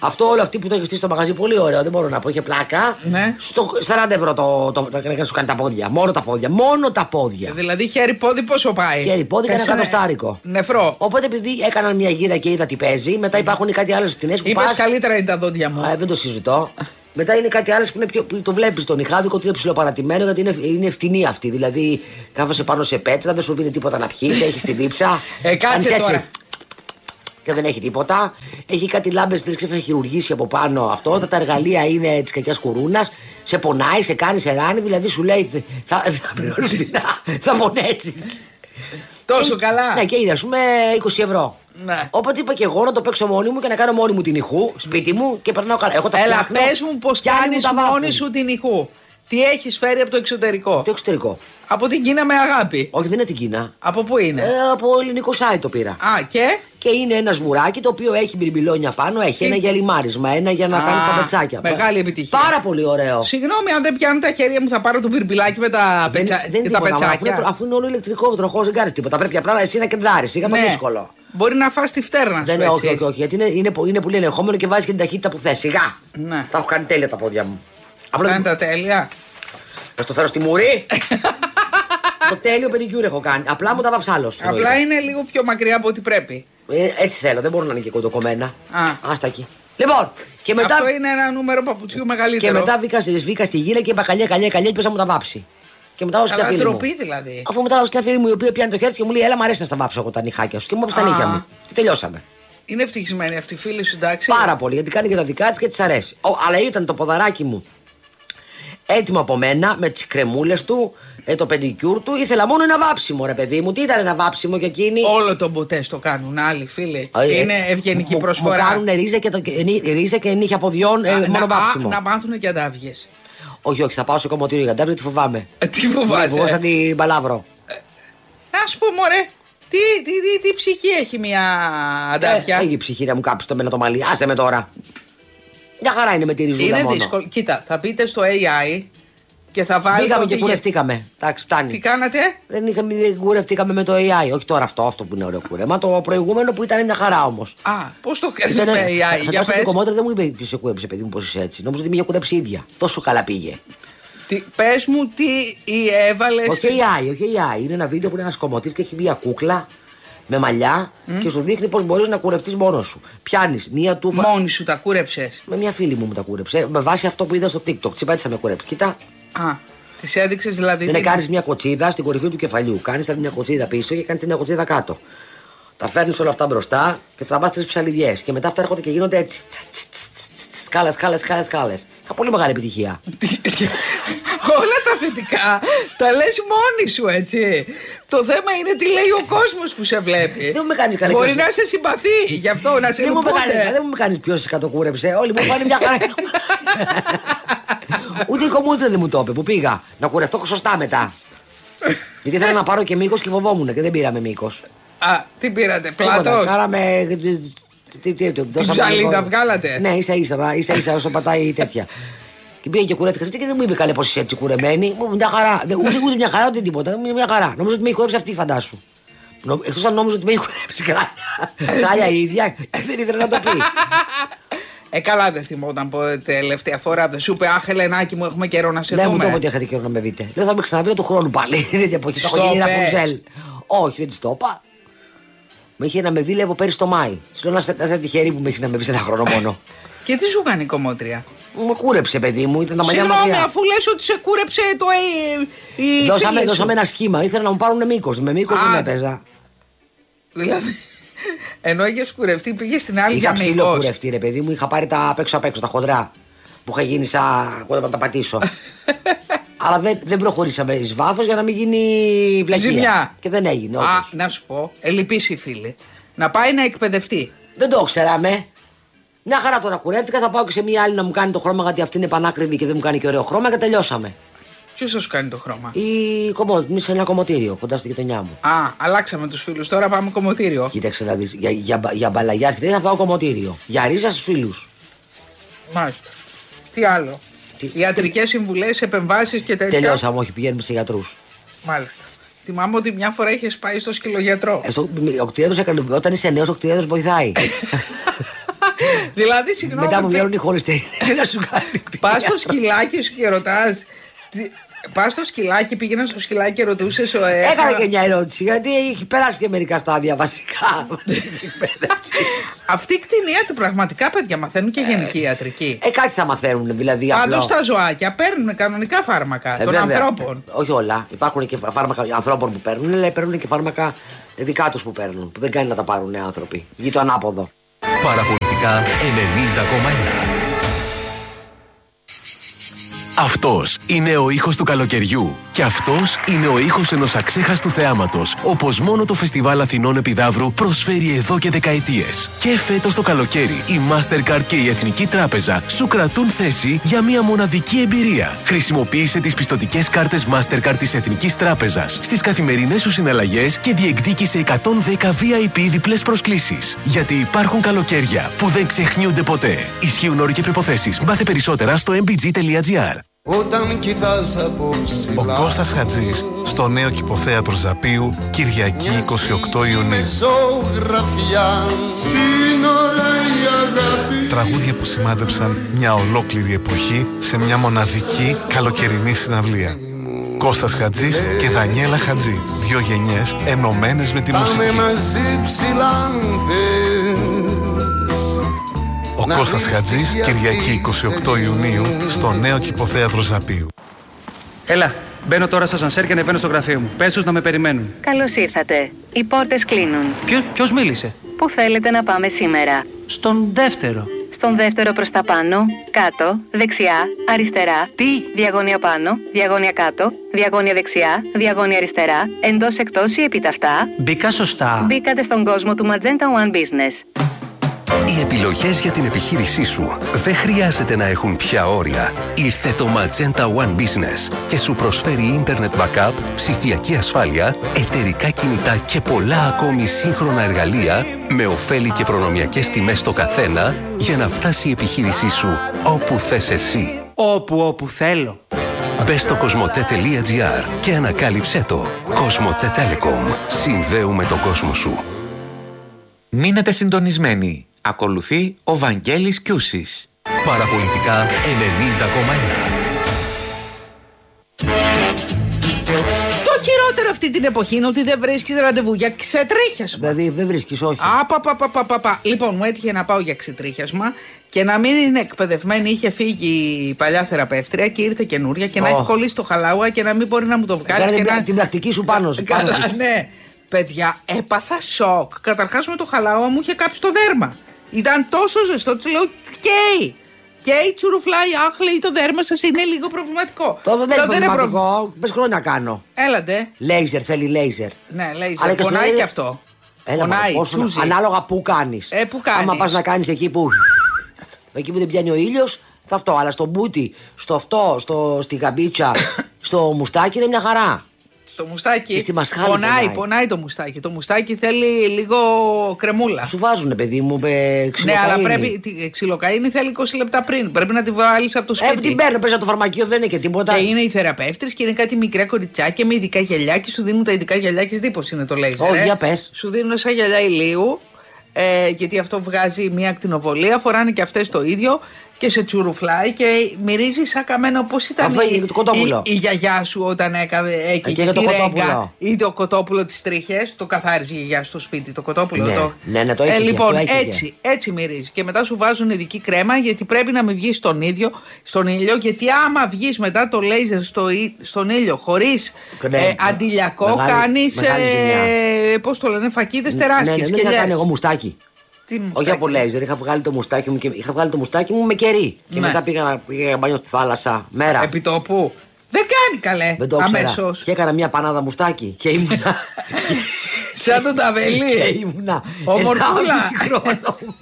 Αυτό όλο αυτή που το έχει στήσει στο μαγαζί, πολύ ωραίο, δεν μπορώ να πω, είχε πλάκα. Ναι. Στο σαράντα ευρώ το, το, το, το, σου κάνει τα πόδια. Μόνο τα πόδια. Μόνο τα πόδια. Δηλαδή χέρι-πόδι πόσο πάει? Χέρι-πόδι και ένα κατοστάρικο. Νεφρό. Οπότε επειδή έκαναν μια γύρα και είδα τι παίζει, μετά υπάρχουν κάτι άλλε σκηνές που. Είπες πας... καλύτερα είναι τα δόντια μου. Α, δεν το συζητώ. Μετά είναι κάτι άλλο που, είναι πιο, που το βλέπει στον Ιχάδικο ότι είναι ψηλοπαρατημένο γιατί είναι, είναι φτηνή αυτή. Δηλαδή κάθεσαι πάνω σε πέτρα, δεν σου δίνει τίποτα να πιει, έχει τη δίψα. Ε, κάτσε τώρα. Και δεν έχει τίποτα. Έχει κάτι λάμπες, δεν ξέρει, έχει χειρουργήσει από πάνω αυτό. Τα, τα εργαλεία είναι τη κακιά κουρούνα. Σε πονάει, σε κάνει, σε ράνει. Δηλαδή σου λέει θα, θα πληρώσει, θα πονέσει. Τόσο ε, καλά. Ναι, και είναι α πούμε είκοσι ευρώ. Ναι. Οπότε είπα και εγώ να το παίξω μόνη μου και να κάνω μόνη μου την ηχού σπίτι μου και περνάω καλά. Εγώ τα Έλα, φτιάχνω. πες μου πως κάνεις μόνη σου την ηχού. Τι έχεις φέρει από το εξωτερικό? Το εξωτερικό. Από την Κίνα με αγάπη. Όχι, δεν είναι την Κίνα. Από πού είναι? Ε, από ελληνικό site το πήρα. Α, και? Και είναι ένα σβουράκι το οποίο έχει μπιρμπιλόνια πάνω, έχει και... ένα για λιμάρισμα, ένα για να κάνει τα πετσάκια. Μεγάλη επιτυχία. Πάρα πολύ ωραίο. Συγγνώμη, αν δεν πιάνουν τα χέρια μου, θα πάρω το μπιρμπιλάκι με τα, δεν, πετσα... δεν και τα πετσάκια. Αφού είναι, αφού είναι όλο ηλεκτρικό, τροχό, δεν κάνει τίποτα. Πρέπει απλά εσύ να κεντράρει. Είναι ναι. δύσκολο. Μπορεί να φας τη φτέρνα σου. Δεν είναι, όχι, όχι, όχι, γιατί είναι, είναι, είναι πολύ ελεγχόμενο και βάζει και την ταχύτητα που θε. Σιγά. Ναι. Τα έχω κάνει τέλεια τα πόδια μου. Αυτά είναι τα τέλεια. Θα στο φέρω στη μουρή. Το τέλειο πεντικιούρ έχω κάνει. Απλά μου τα βάψα άλλο. Απλά είναι λίγο πιο μακριά από ό,τι πρέπει. Ε, έτσι θέλω, δεν μπορούν να είναι και κοντοκομμένα. Άστα εκεί. Λοιπόν, και μετά. Αυτό είναι ένα νούμερο παπουτσιού μεγαλύτερο. Και μετά βγήκα, βγήκα στη γύρα και είπα καλιά, καλιά, καλιά, και πες να μου τα βάψει. Και μετά όσο και τροπή δηλαδή. Αφού μετά όσο και φίλη μου η οποία πιάνει το χέρι και μου λέει: έλα, μου αρέσει να στα βάψω εγώ τα νυχάκια σου. Και μου έπεσε τα νύχια μου. Και τελειώσαμε. Είναι ευτυχισμένη αυτή η φίλη σου, εντάξει? Πάρα πολύ, γιατί κάνει και τα δικά τη και τη αρέσει. Ο, αλλά ήταν το ποδαράκι μου έτοιμο από μένα με τι κρεμούλε του, ε, το πεντικιούρ του. Ήθελα μόνο ένα βάψιμο, ρε παιδί μου. Τι ήταν ένα βάψιμο και εκείνη. Όλο τον ποτέ το κάνουν άλλοι φίλοι. Ε, είναι ευγενική μου, προσφορά. Μου κάνουν ρίζα και, το, ρίζα και νύχια ποδιών, ε, μόνο να, βάψιμο. Να μάθουν και αντάβιες. Όχι, όχι, θα πάω στο κομμωτήριο για αντάβια, τη φοβάμαι. Ε, τι φοβάσαι? Εγώ σαν την Παλάβρο. Ε, να σου πω, μωρέ. Τι, τι, τι, τι ψυχή έχει μια αντάβια? Ε, έχει ψυχή να μου κάψει το μένα το μαλλί. Άσε με τώρα. Μια χαρά είναι με τη ριζούλα. Είναι μόνο. δύσκολο. Κοίτα, θα πείτε στο έι άι και θα βάλει. Βγήκαμε και κουρευτήκαμε. Εντάξει, φτάνει. Τι κάνατε? Δεν, είχαμε, δεν κουρευτήκαμε με το έι άι. Όχι τώρα αυτό, αυτό που είναι ωραίο κούρεμα. Το προηγούμενο που ήταν μια χαρά όμω. Α, πώ το κάνει με έι άι? Για πες. Το κομμάτι δεν μου είπε ποιο σε κούρεψε, παιδί μου, πώ είσαι έτσι. Νόμιζα ότι με είχε κουρέψει ίδια. Τόσο καλά πήγε. Πε μου τι έβαλε. Όχι έι άι, όχι έι άι. Είναι ένα βίντεο που είναι ένα κομμωτή και έχει μια κούκλα με μαλλιά mm. και σου δείχνει πώ μπορεί να κουρευτεί μόνο σου. Πιάνει μία τούφα. Μόνη σου τα κούρεψε? Με μια φίλη μου μου τα κούρεψε. Με βάση αυτό που είδα στο TikTok. Τσιπά έτσι θα με κουρέψει. Κοίτα. Α, τη έδειξε δηλαδή. Δεν κάνει μια κοτσίδα στην κορυφή του κεφαλιού. Κάνει μια κοτσίδα πίσω και κάνει μια κοτσίδα κάτω. Τα φέρνει όλα αυτά μπροστά και τα βάζει τρει ψαλιδιέ. Και μετά αυτά έρχονται και γίνονται έτσι. Σκάλε, σκάλε, σκάλε, σκάλε. Είχα πολύ μεγάλη επιτυχία. Όλα τα θετικά τα λες μόνη σου, έτσι. Το θέμα είναι τι λέει ο κόσμος που σε βλέπει. Δεν μου κάνει καλή. Μπορεί να σε συμπαθεί, γι' αυτό να σε λυπούνται. Δεν μου κάνει ποιο σε κατοκούρεψε. Όλοι μου πάνε μια χαρά. Ούτε η κομμούτρα δεν μου το είπε που πήγα. Να κουρευτώ σωστά μετά. Γιατί ήθελα να πάρω και μήκος και φοβόμουν και δεν πήραμε μήκος. Α, τι πήρατε, πλάτος? Κάραμε. Την ψαλίδα βγάλατε? Ναι, ίσα ίσα, ίσα ίσα όσο πατάει τέτοια. Και πήγε και κουρεύτηκα και δεν μου είπε καλέ πως είσαι έτσι κουρεμένη. Μου μια χαρά. Ούτε, ούτε μια χαρά ούτε τίποτα. Μια χαρά. Νομίζω ότι με έχει κουρέψει αυτή, φαντάσου. Εκτός αν νόμιζα ότι με έχει κουρέψει χάλια. Χάλια η ίδια. Δεν ήθελα να το πει. Ε, καλά δεν θυμόταν τελευταία φορά. Δεν σου είπε, αχ, Ελενάκη μου, έχουμε καιρό να σε δούμε. Δεν μου το είπε ότι είχατε καιρό να με δείτε. Λέω, θα με ξαναβεί του χρόνου πάλι. Δεν από εκεί το έχω γίνει Ραπουνζέλ. Όχι, δεν τη το είπα. Με είχε να με δει, λέω, πέρυσι το Μάη. Σου λέω να είσαι τυχερή που με έχει να με βρει ένα χρόνο μόνο. Και τι σου κάνει η κομμότρια? Μου κούρεψε, παιδί μου, ήταν τα μαλλιά μου. Συγγνώμη, αφού λες ότι σε κούρεψε το. Η δώσαμε, δώσαμε ένα σχήμα. Ήθελα να μου πάρουν μήκος. Με μήκος δεν έπαιζα. Δηλαδή. Ενώ είχε κουρευτεί, πήγε στην άλλη για μήκος. Είχα ψηλό κουρευτεί, ρε παιδί μου. Είχα πάρει τα απ' έξω απ' έξω, τα χοντρά. Που είχα γίνει σαν. Κοντά να τα πατήσω. Αλλά δεν, δεν προχωρήσαμε εις βάθος για να μην γίνει βλακεία. Ζημιά. Και δεν έγινε. Α, όπως. Να σου πω, ελπίσει η φίλη. Να πάει να εκπαιδευτεί. Δεν το ξέραμε. Μια χαρά τώρα κουρεύτηκα. Θα πάω και σε μια άλλη να μου κάνει το χρώμα, γιατί αυτή είναι πανάκριβη και δεν μου κάνει και ωραίο χρώμα και τελειώσαμε. Ποιος θα σου κάνει το χρώμα? Η κομμωτήρια, σε ένα κομμωτήριο κοντά στη γειτονιά μου. Α, αλλάξαμε τους φίλους. Τώρα πάμε κομμωτήριο. Κοίταξε να δεις. Για, για, για μπαλαγιάς και τέτοια θα πάω κομμωτήριο. Για ρίζα στους φίλους. Μάλιστα. Τι άλλο? Τι... Ιατρικές συμβουλές, επεμβάσεις και τέτοια. Τελειώσαμε, όχι, πηγαίνουμε σε γιατρούς. Μάλιστα. Θυμάμαι ότι μια φορά είχες πάει στο σκυλογιατρό. Ε, στο, ο κτηνίατρος έκανε. Όταν είσαι νέος, ο κτηνίατρος βοηθάει. Δηλαδή, συγγνώμη. Μετά μου βγαίνουν οι χωριστοί. Πα στο σκυλάκι σου και ρωτά. Πα στο σκυλάκι, πήγαινα στο σκυλάκι και ρωτούσε. Ε, Έκανα και μια ερώτηση, γιατί έχει περάσει και μερικά στάδια βασικά. Αυτή η κτηνία του πραγματικά, παιδιά, μαθαίνουν και γενική ιατρική. Ε, κάτι θα μαθαίνουν δηλαδή. Πάντως τα ζωάκια παίρνουν κανονικά φάρμακα ε, των βέβαια. ανθρώπων. Όχι όλα. Υπάρχουν και φάρμακα ανθρώπων που παίρνουν, αλλά παίρνουν και φάρμακα δικά του που παίρνουν. Που δεν κάνει να τα πάρουν άνθρωποι. Γι' το ανάποδο. Παραπολιτικά ενενήντα κόμμα ένα. Αυτός είναι ο ήχος του καλοκαιριού. Και αυτός είναι ο ήχος ενός αξέχαστου θεάματος, όπως μόνο το Φεστιβάλ Αθηνών Επιδαύρου προσφέρει εδώ και δεκαετίες. Και φέτος το καλοκαίρι, η Mastercard και η Εθνική Τράπεζα σου κρατούν θέση για μια μοναδική εμπειρία. Χρησιμοποίησε τις πιστωτικές κάρτες Mastercard της Εθνικής Τράπεζας στις καθημερινές σου συναλλαγές και διεκδίκησε εκατόν δέκα βι άι πι διπλές προσκλήσεις. Γιατί υπάρχουν καλοκαίρια που δεν ξεχνιούνται ποτέ. Ισχύουν όροι και προϋποθέσεις. Μάθε περισσότερα στο εμ μπι τζι τελεία τζι άρ. Όταν κοιτάς από ψηλά. Ο Κώστας Χατζής στο νέο Κηποθέατρο Ζαπίου, Κυριακή είκοσι οκτώ Ιουνίου. Τραγούδια που σημάδεψαν μια ολόκληρη εποχή σε μια μοναδική καλοκαιρινή συναυλία. Κώστας Χατζής και Δανιέλα Χατζή, δύο γενιές ενωμένες με τη μουσική. Ο Κώστας Χατζής, Κυριακή είκοσι οκτώ Ιουνίου, στο νέο Κηποθέατρο Ζαπίου. Έλα, μπαίνω τώρα στο σανσέρ και ανεβαίνω στο γραφείο μου. Πες τους να με περιμένουν. Καλώς ήρθατε. Οι πόρτες κλείνουν. Ποιο, ποιος μίλησε? Πού θέλετε να πάμε σήμερα? Στον δεύτερο. Στον δεύτερο προς τα πάνω, κάτω, δεξιά, αριστερά. Τι? Διαγώνια πάνω, διαγώνια κάτω, διαγώνια δεξιά, διαγώνια αριστερά, εντός εκτός ή επιταυτά. Μπήκα σωστά. Μπήκατε στον κόσμο του Magenta One Business. Οι επιλογές για την επιχείρησή σου δεν χρειάζεται να έχουν πια όρια. Ήρθε το Magenta One Business και σου προσφέρει Internet Backup, ψηφιακή ασφάλεια, εταιρικά κινητά και πολλά ακόμη σύγχρονα εργαλεία με ωφέλη και προνομιακές τιμές στο καθένα για να φτάσει η επιχείρησή σου όπου θες εσύ. Όπου, όπου θέλω. Μπες στο κοσμοτέ τελεία τζι άρ και ανακάλυψέ το. Κοσμοτέ Telecom. Συνδέουμε τον κόσμο σου. Μείνετε συντονισμένοι. Ακολουθεί ο Βαγγέλης Κιούσης. Παραπολιτικά ενενήντα κόμμα ένα. Το χειρότερο αυτή την εποχή είναι ότι δεν βρίσκεις ραντεβού για ξετρίχιασμα. Δηλαδή δεν βρίσκεις, όχι. Απαπαπαπαπαπα. Λοιπόν, μου έτυχε να πάω για ξετρίχιασμα και να μην είναι εκπαιδευμένη. Είχε φύγει η παλιά θεραπεύτρια και ήρθε καινούρια και oh. να έχει κολλήσει το χαλάουα και να μην μπορεί να μου το βγάλει. Και και να... να... την πρακτική σου πάνω σου. Πάνω ναι. Παιδιά, έπαθα σοκ. Καταρχάς με το χαλάουα μου είχε κάψει το δέρμα. Ήταν τόσο ζεστό, της λέω καίει. Καίει, τσουρουφλάει, άχ, λέει το δέρμα σας είναι λίγο προβληματικό. Το δεν είναι προβληματικό, πες χρόνια κάνω. Έλατε. Λέιζερ, θέλει λέιζερ. Ναι, λέιζερ, πονάει και αυτό. Πονάει, τσούζει. Ανάλογα που κάνεις. Ε, που κάνεις. Άμα πας να κάνεις εκεί που, εκεί που δεν πιάνει ο ήλιος, θα αυτό. Αλλά στο μπούτι, στο αυτό, στο, στη γαμπίτσα, στο μουστάκι είναι μια χαρά. Το μουστάκι στη μασχάλη πονάει, πονάει, πονάει το μουστάκι. Το μουστάκι θέλει λίγο κρεμούλα. Σου βάζουνε, παιδί μου, με ξυλοκαΐνη. Ναι, αλλά πρέπει. Τη ξυλοκαΐνη θέλει είκοσι λεπτά πριν. Πρέπει να τη βάλεις από το σπίτι. Ε, την παίρνω, πες από το φαρμακείο, δεν είναι και τίποτα. Και είναι οι θεραπεύτρες και είναι κάτι μικρά κοριτσάκια με ειδικά γυαλιά και σου δίνουν τα ειδικά γυαλιά και δίπως είναι το λέιζερ. Όχι, για πες. Σου δίνουν σαν γυαλιά ηλίου. Ε, γιατί αυτό βγάζει μια ακτινοβολία. Φοράνε και αυτές το ίδιο. Και σε τσουρουφλάει και μυρίζει σαν καμένο. Πώς ήταν αυτό η, η, η, η γιαγιά σου όταν έκαβε έκαιγε τη ρέγγα ή το κοτόπουλο της τρίχες. Το καθάριζε η γιαγιά στο σπίτι, το κοτόπουλο. Ναι, το... ναι, ναι, το έκαιγε, ε, λοιπόν, το έκαιγε. έτσι, έτσι μυρίζει. Και μετά σου βάζουν ειδική κρέμα γιατί πρέπει να μην βγεις στον, ίδιο, στον ήλιο. Γιατί άμα βγεις μετά το λέιζερ στο, στον ήλιο χωρίς ναι, ε, αντιλιακό, κάνεις. Ε, Πώς το λένε, φακίδες τεράστιες. Ναι, ναι, ναι, ναι, κάνει εγώ μουστάκι. Όχι από λέιζερ, είχα βγάλει το μουστάκι μου, και, είχα βγάλει το μουστάκι μου με κερί. Και ναι. μετά πήγα, πήγα να μπάνιο στη θάλασσα. Μέρα. Επιτόπου. Δεν κάνει καλέ. Δεν το αμέσως. Και έκανα μια πανάδα μουστάκι. Και ήμουνα. Σαν τον Ταβελί. Και ήμουνα. Ομορφούλα.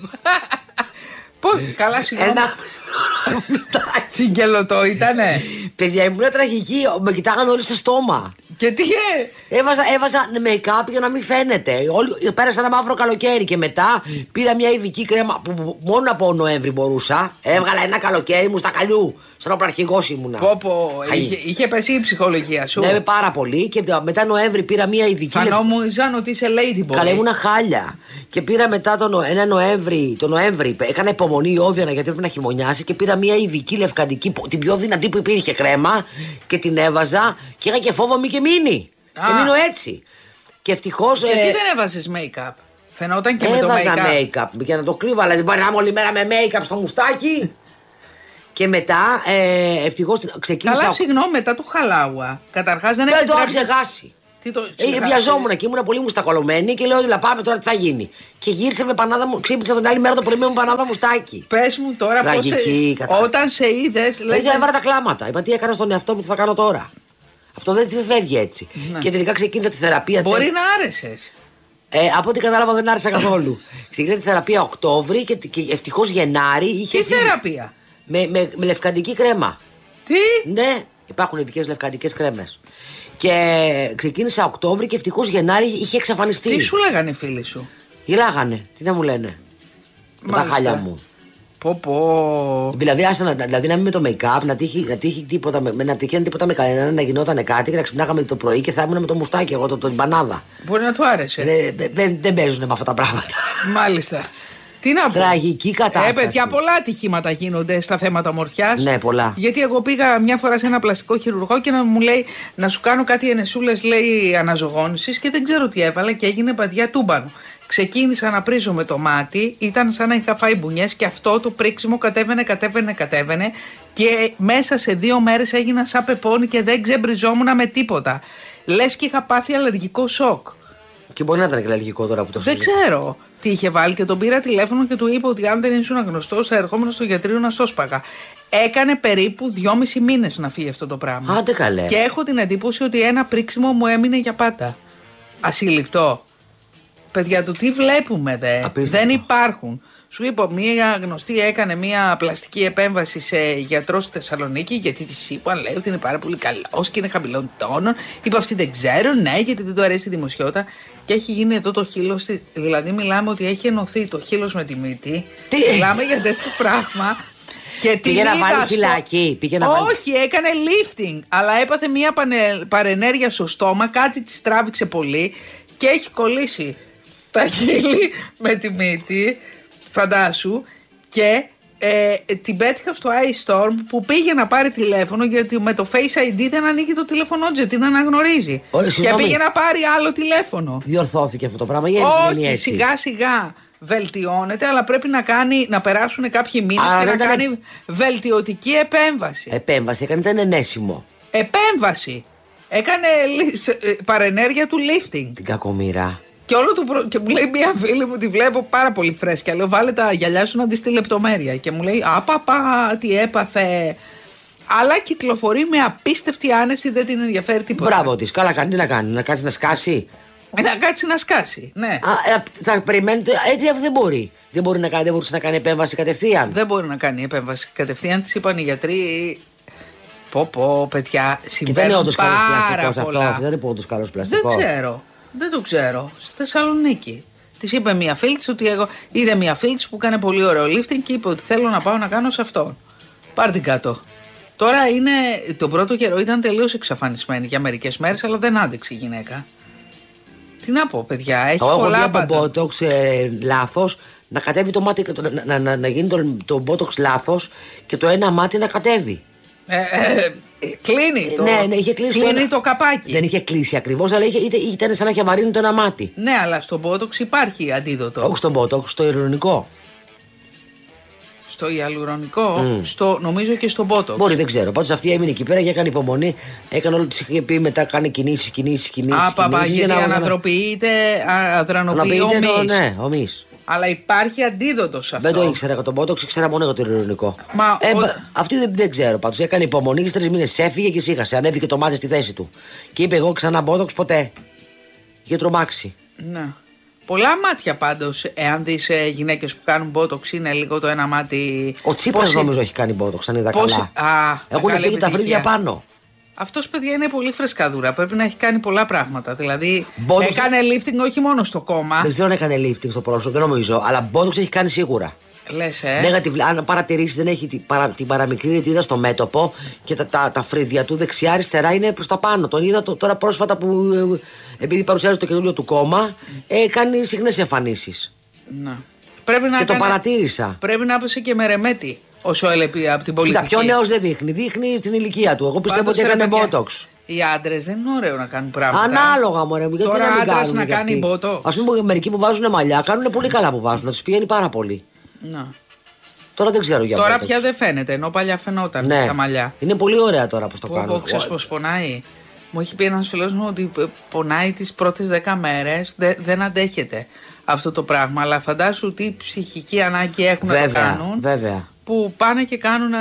Πώς, καλά συγγνώμη. Ένα μουστάκι. Συγκελωτό ήτανε. Παιδιά, ήμουν τραγική. Με κοιτάγανε όλοι στο στόμα. Και τι ε? Έβαζα, έβαζα make-up για να μην φαίνεται. Όλοι, πέρασα ένα μαύρο καλοκαίρι και μετά πήρα μια ειδική κρέμα που μόνο από Νοέμβρη μπορούσα. Έβγαλα ένα καλοκαίρι μου στα καλιού. Σαν οπραρχηγός ήμουνα. Πω, πω, είχε, είχε πέσει η ψυχολογία σου. Ναι, πάρα πολύ. Και μετά Νοέμβρη πήρα μια ειδική. Φανόμουζαν ότι είσαι ladyboy. Καλά, ήμουνα χάλια. Και πήρα μετά τον ένα Νοέμβρη. Το Νοέμβρη έκανα υπομονή η Όβιανα γιατί έπρεπε να χειμωνιάσει και πήρα μια ειδική λευκαντική, την πιο δυνατή που υπήρχε κρέμα και την έβαζα και είχα και φόβο μη και μείνει. Α. Και μείνω έτσι. Και ευτυχώς. Γιατί ε... δεν έβαζες make-up? Φαινόταν και έβαζα με το make-up. make-up για να το κρύβω, αλλά δεν μπορεί να είμαι όλη μέρα με make-up στο μουστάκι. Και μετά ε, ευτυχώς ξεκίνησα. Καλά, συγγνώμη, μετά το χαλάουα. Καταρχάς δεν επιτρέπει. Δεν το είχα ξεχάσει. Τι το ε, βιαζόμουν και ήμουν πολύ μουστακολωμένη και λέω ότι πάμε τώρα τι θα γίνει. Και γύρισε με πανάδα μου, ξύπνησα την άλλη μέρα το πρωί με πανάδα μουστάκι. Πες μου τώρα πώς. Όταν σε είδες. Δηλαδή έβαρα τα κλάματα. Είπα τι έκανα στον εαυτό μου, τι θα κάνω τώρα. Αυτό δεν φεύγει έτσι. Ναι. Και τελικά ξεκίνησα τη θεραπεία. Μπορεί να άρεσες. Ε, από ό,τι κατάλαβα δεν άρεσα καθόλου. Ξεκίνησα τη θεραπεία Οκτώβρη και, και ευτυχώς Γενάρη είχε. Τι θεραπεία? Με, με, με λευκαντική κρέμα. Τι? Ναι, υπάρχουν ειδικές λευκαντικές κρέμες. Και ξεκίνησα Οκτώβρη και ευτυχώς Γενάρη είχε εξαφανιστεί. Τι σου λέγανε οι φίλοι σου? Γελάγανε, τι να μου λένε. Με τα χάλια μου. Πω πω. Δηλαδή, άσε, δηλαδή να μην με το make-up, να τύχει, να τύχει τίποτα, με, να τύχει τίποτα με κανένα, να γινόταν κάτι και να ξυπνάγαμε το πρωί και θα ήμουν με το μουστάκι εγώ, το, το, την πανάδα. Μπορεί να του άρεσε. Δεν δε, δε, δε παίζουν με αυτά τα πράγματα. Μάλιστα. Τι να πω. Τραγική κατάσταση. Ε, παιδιά, πολλά ατυχήματα γίνονται στα θέματα ομορφιάς. Ναι, πολλά. Γιατί εγώ πήγα μια φορά σε ένα πλαστικό χειρουργό και να μου λέει να σου κάνω κάτι ενεσούλες, λέει, αναζωγόνησης και δεν ξέρω τι έβαλα και έγινε παντιά τούμπανο. Ξεκίνησα να πρίζω με το μάτι, ήταν σαν να είχα φάει μπουνιές και αυτό το πρίξιμο κατέβαινε, κατέβαινε, κατέβαινε και μέσα σε δύο μέρες έγινα σαν πεπόνι και δεν ξεμπριζόμουν με τίποτα. Λες και είχα πάθει αλλεργικό σοκ. Και μπορεί να ήταν και αλλεργικό τώρα που το δεν ξέρω τι είχε βάλει και τον πήρα τηλέφωνο και του είπα ότι αν δεν ήσουν γνωστός θα ερχόμουν στο γιατρείο να σώσπαγα. Έκανε περίπου δυόμισι μήνες να φύγει αυτό το πράγμα. Άντε καλέ. Και έχω την εντύπωση ότι ένα πρίξιμο μου έμεινε για πάντα. Ασύλληπτο. Παιδιά, του τι βλέπουμε δε. Απίστευτο. Δεν υπάρχουν. Σου είπα, μία γνωστή έκανε μία πλαστική επέμβαση σε γιατρό στη Θεσσαλονίκη, γιατί τη είπα, λέει ότι είναι πάρα πολύ καλό και είναι χαμηλών τόνων. Είπα, αυτή δεν ξέρω, ναι, γιατί δεν του αρέσει η δημοσιότητα. Και έχει γίνει εδώ το χείλος. Δηλαδή, μιλάμε ότι έχει ενωθεί το χείλος με τη μύτη. Τι? Μιλάμε για τέτοιο πράγμα. Και πήγε να βάλει φυλάκι. Πήγε να βάλει... Όχι, έκανε lifting. Αλλά έπαθε μία παρενέργεια στο στόμα, κάτι τη τράβηξε πολύ και έχει κολλήσει τα χείλη με τη μύτη, φαντάσου, και ε, την πέτυχα στο iStorm που πήγε να πάρει τηλέφωνο γιατί με το Face άι ντι δεν ανοίγει το τηλέφωνο, γιατί δεν αναγνωρίζει. Ωραία, και πήγε να πάρει άλλο τηλέφωνο. Διορθώθηκε αυτό το πράγμα? Όχι, έτσι. Σιγά σιγά βελτιώνεται, αλλά πρέπει να, κάνει, να περάσουν κάποιοι μήνες και να ήταν... κάνει βελτιωτική επέμβαση. Επέμβαση, έκανε, ήταν ενέσιμο. Επέμβαση. Έκανε παρενέργεια του lifting. Την κακομοίρα. Και, όλο το προ... και μου λέει μια φίλη μου, τη βλέπω πάρα πολύ φρέσκια. Λέω, βάλε τα γυαλιά σου να δεις τη λεπτομέρεια. Και μου λέει, απαπα, τι έπαθε. Αλλά κυκλοφορεί με απίστευτη άνεση, δεν την ενδιαφέρει τίποτα. Μπράβο της, καλά κάνει, τι να κάνει, να κάτσει να σκάσει. Να κάτσει να σκάσει, ναι. Α, ε, θα περιμένει, έτσι αυτό δεν μπορεί. Δεν μπορεί να κάνει, δεν μπορούσε να κάνει επέμβαση κατευθείαν. Δεν μπορεί να κάνει επέμβαση κατευθείαν, της είπαν οι γιατροί. Πω πω, παιδιά, συμβαίνουν πάρα πολλά. Αυτό, δεν είναι όντως καλός πλαστικός. Δεν ξέρω. Δεν το ξέρω. Στη Θεσσαλονίκη. Της είπε μία φίλη της ότι εγώ. Είδε μία φίλη της που έκανε πολύ ωραίο lifting και είπε ότι θέλω να πάω να κάνω σε αυτόν. Πάρ' την κάτω. Τώρα είναι. Το πρώτο καιρό ήταν τελείως εξαφανισμένη για μερικές μέρες, αλλά δεν άντεξε η γυναίκα. Τι να πω, παιδιά, έχει εγώ πολλά πάντα. Εγώ βλέπω μπότοξ ε, λάθος, να κατέβει το μάτι, να, να, να, να γίνει το, το μπότοξ λάθος και το ένα μάτι να κατέβει. Ε, ε, κλείνει το, ναι, ναι, είχε κλείσει κλείνει το, ένα... το καπάκι. Δεν είχε κλείσει ακριβώς, αλλά είχε, είχε, ήταν σαν να είχε βαρύνει το ένα μάτι. Ναι, αλλά στο μπότοξ υπάρχει αντίδοτο. Όχι στο μπότοξ, στο ειρωνικό. Στο ιαλουρονικό, mm. στο, νομίζω και στο μπότοξ. Μπορεί, δεν ξέρω. Πάντως αυτή έμεινε εκεί πέρα και έκανε υπομονή. Έκανε όλο, τη είχε πει μετά, κάνει κινήσεις, κινήσεις, κινήσεις. Α, παπά, γιατί ανατροποιείται, αδρανοποιεί ομοίς. Ναι, ομοίς. Αλλά υπάρχει αντίδοτο σε αυτό. Δεν το ήξερα για τον μπότοξ, ήξερα μόνο για το ειρωνικό. Μα ε, ο... Αυτή δεν, δεν ξέρω. Πάντως έκανε υπομονή και τρεις μήνες έφυγε και σήκασε. Ανέβηκε το μάτι στη θέση του. Και είπε: εγώ ξανά μπότοξ ποτέ. Είχε τρομάξει. Ναι. Πολλά μάτια πάντως, εάν δεις ε, γυναίκες που κάνουν μπότοξ, είναι λίγο το ένα μάτι. Ο Τσίπρας πόση... νομίζω έχει κάνει μπότοξ, αν είδα πόση... καλά. Α, έχουν φύγει τα φρύδια πάνω. Αυτός, παιδιά, είναι πολύ φρεσκαδούρα. Πρέπει να έχει κάνει πολλά πράγματα. Δηλαδή, μπότοξ... έκανε lifting όχι μόνο στο κόμμα. Δεν ξέρω αν έκανε lifting στο πρόσωπο, δεν νομίζω. Αλλά μπότοξ έχει κάνει σίγουρα. Λες, ε. Negative, αν παρατηρήσεις, δεν έχει την, παρα, την παραμικρή ρητίδα στο μέτωπο και τα, τα, τα φρύδια του δεξιά-αριστερά είναι προς τα πάνω. Τον είδα το, τώρα πρόσφατα που, επειδή παρουσιάζει το καινούριο του κόμμα, ε, κάνει συχνές εμφανίσεις. Να. Πρέπει να και κάνε... το παρατήρησα. Πρέπει να έπεσε και με ρεμέτη όσο έλεπε από την πολιτική. Κοίτα, πιο νέος δεν δείχνει. Δείχνει στην ηλικία του. Εγώ πιστεύω ότι έκανε μπότοξ. Οι άντρες δεν είναι ωραίο να κάνουν πράγματα. Ανάλογα, μωρέ μου. Τώρα άντρας να κάνει μπότοξ. Ας πούμε, μερικοί που βάζουν μαλλιά κάνουν πολύ καλά που βάζουν. Να τους πηγαίνει πάρα πολύ. Να. Τώρα δεν ξέρω για Τώρα πια δεν φαίνεται, ενώ παλιά φαινόταν ναι. τα μαλλιά. Είναι πολύ ωραία τώρα που το κάνουν. Ξέρεις πως πονάει. Μου έχει πει ένας φίλος μου ότι πονάει τις πρώτες δέκα μέρες, δε, δεν αντέχεται αυτό το πράγμα. Αλλά φαντάσου τι ψυχική ανάγκη έχουν βέβαια, να το κάνουν. Βέβαια. Που πάνε και κάνουν.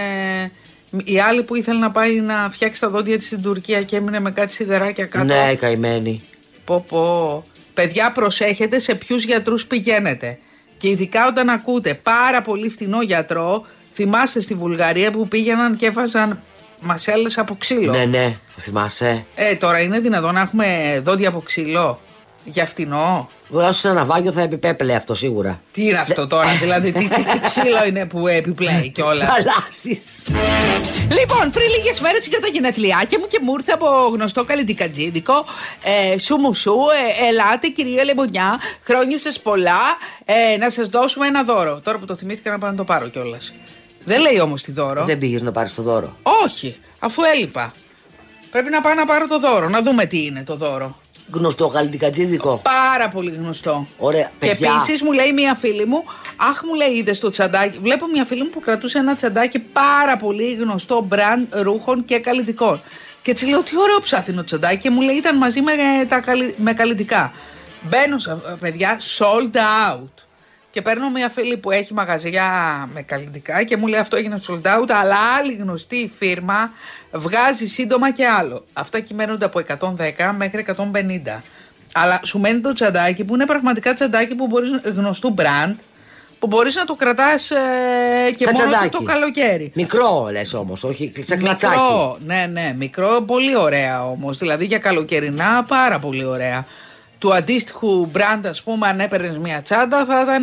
Ε, η άλλη που ήθελε να πάει να φτιάξει τα δόντια της στην Τουρκία και έμεινε με κάτι σιδεράκια κάτω. Ναι, καημένη. Πω πω. Παιδιά, προσέχετε σε ποιους γιατρούς πηγαίνετε. Και ειδικά όταν ακούτε πάρα πολύ φτηνό γιατρό, θυμάστε στη Βουλγαρία που πήγαιναν και έβαζαν μασέλες από ξύλο. Ναι, ναι, το θυμάσαι. Ε, τώρα είναι δυνατόν να έχουμε δόντια από ξύλο για φτηνό. Βουλάσου σε ένα ναυάγιο θα επιπέπλε αυτό σίγουρα. Τι είναι αυτό τώρα, δηλαδή, τι, τι, τι ξύλο είναι που επιπλέει κιόλας. Χαλάσεις. Λοιπόν, πριν λίγες μέρες είχα τα γενεθλιάκια μου και μου ήρθε από γνωστό καλλιτικατζίδικο. Ε, σου μου σου, ε, ελάτε κυρία Λεμονιά, χρόνια σας πολλά, ε, να σας δώσουμε ένα δώρο. Τώρα που το θυμήθηκα να πάω να το πάρω κιόλας. Δεν λέει όμως τι δώρο. Δεν πήγες να πάρεις το δώρο. Όχι, αφού έλειπα. Πρέπει να πάω να πάρω το δώρο, να δούμε τι είναι το δώρο. Γνωστό καλλιτικατζίδικο. Πάρα πολύ γνωστό. Ωραία, και επίσης μου λέει μία φίλη μου, αχ, μου λέει, είδες το τσαντάκι. Βλέπω μία φίλη μου που κρατούσε ένα τσαντάκι πάρα πολύ γνωστό μπραντ ρούχων και καλλιτικών. Και έτσι λέω, τι ωραίο ψάθινο τσαντάκι. Και μου λέει, ήταν μαζί με, τα, με καλλιτικά. Μπαίνω, παιδιά, sold out. Και παίρνω μια φίλη που έχει μαγαζιά με καλλιτικά και μου λέει, αυτό έγινε sold out, αλλά άλλη γνωστή φίρμα βγάζει σύντομα και άλλο. Αυτά κυμαίνονται από εκατόν δέκα μέχρι εκατόν πενήντα. Αλλά σου μένει το τσαντάκι που είναι πραγματικά τσαντάκι που μπορείς, γνωστού brand, που μπορείς να το κρατάς ε, και μόνο το, το καλοκαίρι. Μικρό λες όμως, όχι σε κλατσάκι. Μικρό, ναι, ναι, μικρό, πολύ ωραία όμως. Δηλαδή για καλοκαιρινά πάρα πολύ ωραία. Του αντίστοιχου brand, ας πούμε, αν έπαιρνες μια τσάντα θα ήταν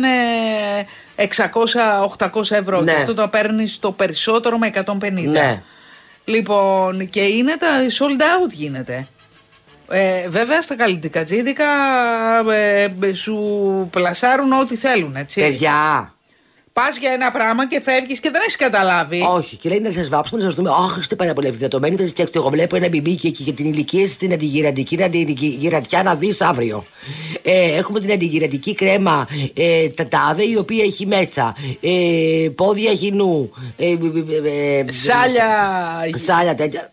εξακόσια με οκτακόσια ευρώ. Ναι. Και αυτό το παίρνεις το περισσότερο με εκατόν πενήντα. Ναι. Λοιπόν, και είναι τα sold out γίνεται. Ε, βέβαια στα καλλιτικατζίδικα ε, σου πλασάρουν ό,τι θέλουν, έτσι. Παιδιά. Πας για ένα πράγμα και φεύγεις και δεν έχεις καταλάβει. Όχι, και λέει να σας βάψουμε, να σας δούμε. Όχι, είστε πάρα πολύ ευθυνατωμένοι. Θα σας φτιάξετε. Εγώ βλέπω ένα μπιμπίκι και για την ηλικία στην αντιγυρατική αντιγυρατιά να δεις αύριο. Ε, έχουμε την αντιγυρατική κρέμα ε, τα τάδε, η οποία έχει μέσα ε, πόδια χυνού. Ε, ε, ε, σάλια. Σάλια τέτοια.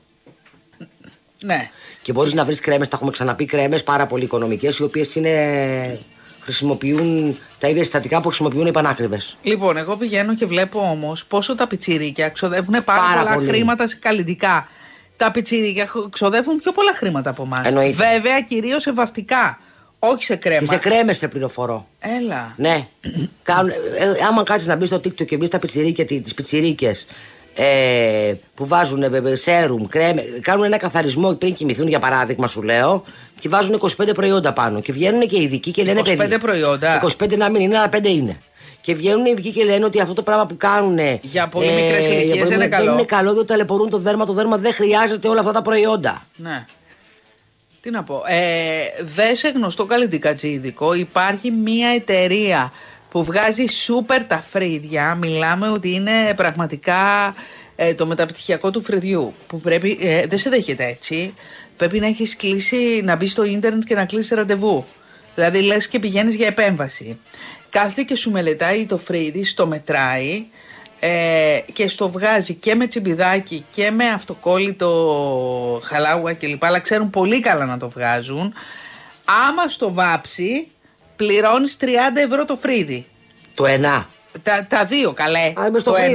Ναι. Και μπορείς να βρεις κρέμες, τα έχουμε ξαναπεί, κρέμες πάρα πολύ οικονομικές, οι οποίες είναι. Χρησιμοποιούν τα ίδια συστατικά που χρησιμοποιούν οι πανάκριβες. Λοιπόν, εγώ πηγαίνω και βλέπω όμως πόσο τα πιτσιρίκια ξοδεύουν πάρα, πάρα πολλά πολύ. χρήματα σε καλλιτικά. Τα πιτσιρίκια ξοδεύουν πιο πολλά χρήματα από εμάς. Βέβαια, κυρίως σε βαφτικά. Όχι σε κρέμα. Και σε κρέμες σε πληροφορώ. Έλα. Ναι. Κάνουν, ε, άμα κάτσεις να μπεις στο TikTok και μπεις στα πιτσιρίκια, τις πιτσιρίκες ε, που βάζουν ε, σέρουμ, κρέμε, κάνουν ένα καθαρισμό πριν κοιμηθούν, για παράδειγμα, σου λέω, και βάζουν είκοσι πέντε προϊόντα πάνω. Και βγαίνουν και οι ειδικοί και λένε είκοσι πέντε προϊόντα. είκοσι πέντε να μην είναι, αλλά πέντε είναι. Και βγαίνουν οι ειδικοί και λένε ότι αυτό το πράγμα που κάνουν. Για πολύ ε, μικρές ηλικίες δεν είναι καλό. Δεν είναι καλό, διότι ταλαιπωρούν το δέρμα. Το δέρμα δεν χρειάζεται όλα αυτά τα προϊόντα. Ναι. Τι να πω. Ε, δε σε γνωστό καλλιτικατζίδικο υπάρχει μια εταιρεία που βγάζει σούπερ τα φρύδια. Μιλάμε ότι είναι πραγματικά ε, το μεταπτυχιακό του φρυδιού. Που πρέπει, ε, δεν σε δέχεται έτσι. Πρέπει να έχεις κλείσει, να μπει στο ίντερνετ και να κλείσει ραντεβού. Δηλαδή λες και πηγαίνεις για επέμβαση. Κάθεται και σου μελετάει το φρύδι, στο μετράει ε, και στο βγάζει και με τσιμπιδάκι και με αυτοκόλλητο χαλάουα κλπ. Αλλά ξέρουν πολύ καλά να το βγάζουν. Άμα στο βάψει, πληρώνεις τριάντα ευρώ το φρύδι. Το ένα. Τα, τα δύο, καλέ. Α, είμαι στο το φρύδι. Ένα.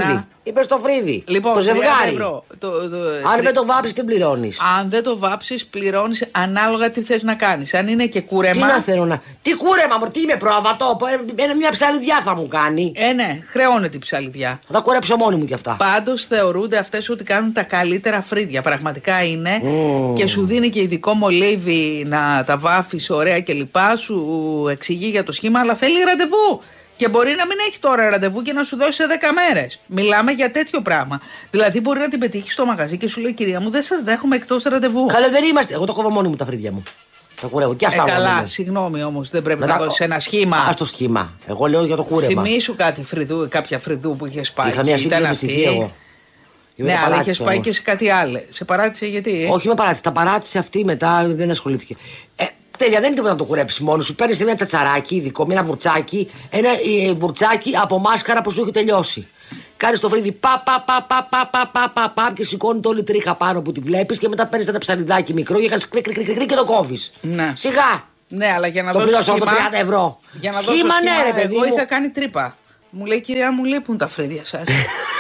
Είπε στο φρύδι. Λοιπόν, το ζευγάρι. Ευρώ, το, το, αν δεν το βάψεις, τι πληρώνεις? Αν δεν το βάψεις, πληρώνεις ανάλογα τι θες να κάνεις. Αν είναι και κούρεμα. Τι να θέλω να. Τι κούρεμα, μου, τι είμαι πρόβατο. Μια ψαλιδιά θα μου κάνει. Ε, ναι, χρεώνεται η ψαλιδιά. Θα τα κουρέψω μόνη μου κι αυτά. Πάντως θεωρούνται αυτές ότι κάνουν τα καλύτερα φρύδια. Πραγματικά είναι. Mm. Και σου δίνει και ειδικό μολύβι να τα βάφεις ωραία κλπ. Σου εξηγεί για το σχήμα, αλλά θέλει ραντεβού. Και μπορεί να μην έχει τώρα ραντεβού και να σου δώσει σε δέκα μέρες. Μιλάμε για τέτοιο πράγμα. Δηλαδή, μπορεί να την πετύχει στο μαγαζί και σου λέει: κυρία μου, δεν σας δέχομαι εκτός ραντεβού. Καλά, δεν είμαστε. Εγώ το κόβω μόνη μου τα φρύδια μου. Τα κουρεύω και αυτά. Ε, καλά, συγγνώμη όμως, δεν πρέπει Μετά, να δώσει ένα σχήμα. Α το σχήμα. Εγώ λέω για το κούρεμα. Θυμήσου κάτι φρυδού, κάποια φρυδού που είχε πάει. Είχα μια ήταν αυτή. Εγώ. Ναι, αλλά είχε πάει και σε κάτι άλλο. Σε παράτησε γιατί. Όχι, με παράτησε. Τα παράτησε αυτή μετά, δεν ασχολήθηκε. Ε, Τέλεια, δεν είναι τίποτα να το κουρέψει μόνο σου. Παίρνει ένα τατσαράκι ειδικό, με ένα βουρτσάκι, ένα ε, βουρτσάκι από μάσκαρα που σου έχει τελειώσει. Κάνει το φρύδι πα, πα, πα, πα, πα, πα, πα, πα, πα, και σηκώνει το όλη τρίχα πάνω που τη βλέπει και μετά παίρνει ένα ψαριδάκι μικρό και κάνει κλικ, κλικ, κλικ, κλικ και το κόβει. Ναι. Σιγά! Ναι, αλλά για να το δώσει σχήμα. Το τριάντα ευρώ. Για να σχήμα, σχήμα, ναι, ρε παιδί. Εγώ μου. είχα κάνει τρύπα. Μου λέει: κυρία μου, λείπουν τα φρύδια σας.